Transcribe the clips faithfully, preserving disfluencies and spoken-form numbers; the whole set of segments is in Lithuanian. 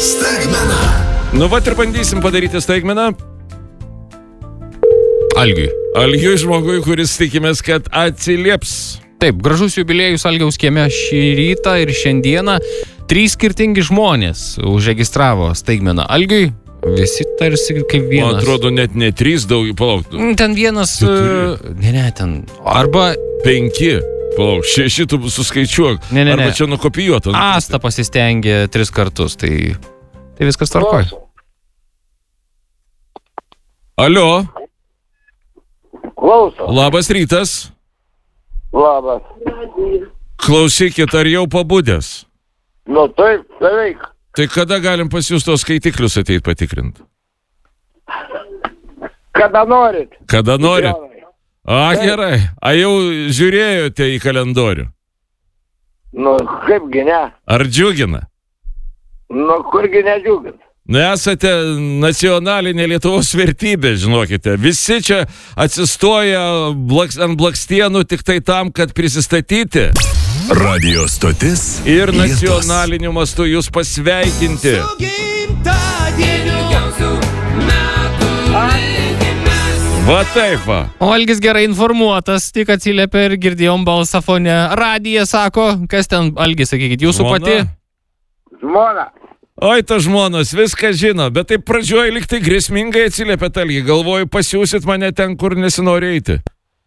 Staigmena. Nu, va ir bandysim padaryti staigmeną. Algiui. Algiui žmogui, kuris tikimės, kad atsilieps. Taip, gražus jubiliejus Algiaus kieme šį rytą ir šiandieną. Trys skirtingi žmonės užregistravo staigmeną Algiui. Visi tarsi kaip vienas. Man atrodo, net ne trys daug, palauk. Ten vienas... Uh, ne, ne, ten... Arba... Penki. Palauk, šitų suskaičiuok. Ne, ne, ne. Arba čia nukopijuota. Asta pasistengė tris kartus, tai... Tai viskas tvarkoj. Alio. Klauso. Labas rytas. Labas. Klausykit, ar jau pabudęs? Nu taip, beveik. Tai kada galim pas jūs tos skaitiklius ateit patikrinti? Kada norit. Kada norit? A, gerai. A jau žiūrėjote į kalendorių? Nu, kaipgi ne. Ar džiugina? Nu, kurgi nedžiugina. Nu, esate nacionalinė Lietuvos vertybė, žinokite. Visi čia atsistoja blaks, ant blakstienų tik tai tam, kad prisistatyti. Radio stotis. Ir nacionaliniu mastu jūs pasveikinti. Va taip va. O Algis gerai informuotas, tik atsiliepė ir girdėjom balsą fone. Radija sako, kas ten, Algis, sakykit, jūsų Žmona? pati? Žmona. Oi, ta žmonos, viską žino, bet taip pradžioj lyg tai grėsmingai atsiliepė Algi. Galvoju, pasiūsit mane ten, kur nesinori eiti.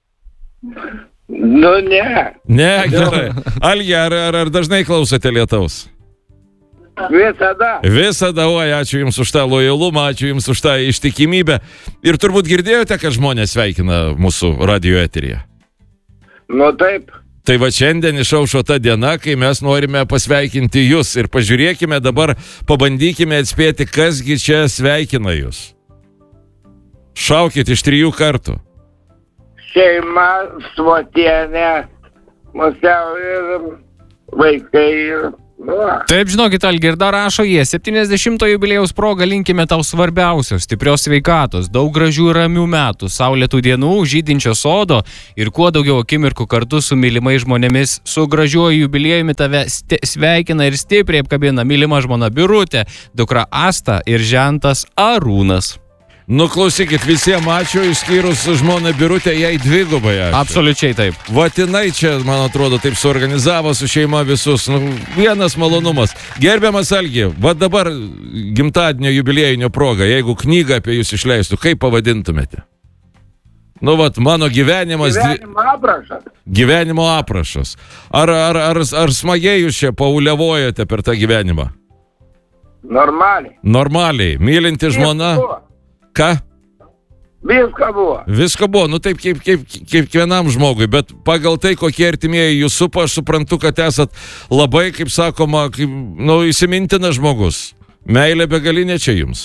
Nu, ne. Ne, gerai. Algi, ar, ar, ar dažnai klausote lietaus? Visada. Visada, oi, ačiū Jums už tą lojalumą, ačiū Jums už tą ištikimybę. Ir turbūt girdėjote, kad žmonės sveikina mūsų radio eteryje. Nu, taip. Tai va šiandien išaušo ta diena, kai mes norime pasveikinti Jūs. Ir pažiūrėkime dabar, pabandykime atspėti, kasgi čia sveikina Jūs. Šaukit iš trijų kartų. Šeima, svotienė, musiau ir vaikai ir... Nu. Taip, žinokit, Algi, ir dar rašo jie. septyniasdešimto jubiliejaus proga linkime tau svarbiausios, stiprios sveikatos, daug gražių ir ramių metų, saulėtų dienų, žydinčio sodo ir kuo daugiau akimirkų kartu su mylimais žmonėmis. Su gražiuoju jubiliejumi tave sveikina ir stipriai apkabina mylima žmona Birutė, dukra Asta ir žentas Arūnas. Nu, klausykit, visiems ačiū, išskyrus žmoną Birutę, jai dvigubai ačiū. Absoliučiai taip. Vatinai čia, man atrodo, taip suorganizavo su šeima visus. Nu, vienas malonumas. Gerbiamas Algi, va dabar gimtadienio jubiliejinio proga, jeigu knygą apie jūs išleistų, kaip pavadintumėte? Nu, vat, mano gyvenimas... Gyvenimo aprašas. Gyvenimo aprašas. Ar, ar, ar, ar smagiai jūs čia pauliavojote per tą gyvenimą? Normaliai. Normaliai. Mylinti žmona... Ką? Visko buvo. Visko buvo, nu taip kaip, kaip, kaip kiekvienam žmogui, bet pagal tai, kokie artimieji jūs supa, aš suprantu, kad esat labai, kaip sakoma, kaip, nu, įsimintinas žmogus. Meilė begalinė čia jums.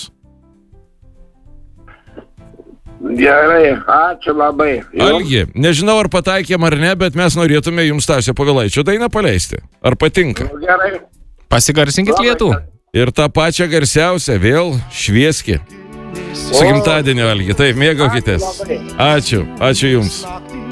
Gerai, ačiū labai. Algi, nežinau, ar pataikėm ar ne, bet mes norėtume jums Stasio Povilaičio dainą paleisti. Ar patinka? Gerai. Pasigarsinkit lietų. Ir tą pačią garsiausią vėl Švieski. Su gimtadieniu, Algi. Taip, mėgaukitės. Ačiū, ačiū Jums.